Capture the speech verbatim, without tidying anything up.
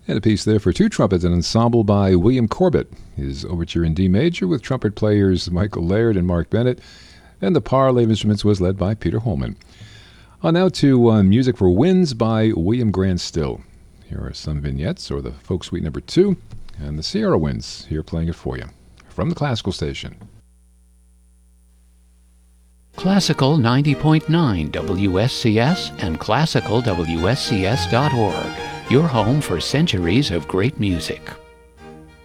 And a piece there for two trumpets, an ensemble by William Corbett, his overture in D major with trumpet players Michael Laird and Mark Bennett, and the parley of instruments was led by Peter Holman. On now to uh, Music for Winds by William Grant Still. Here are some vignettes, or the folk suite number two, and the Sierra Winds here playing it for you from the Classical Station. Classical ninety point nine W S C S and classical W S C S dot org, your home for centuries of great music.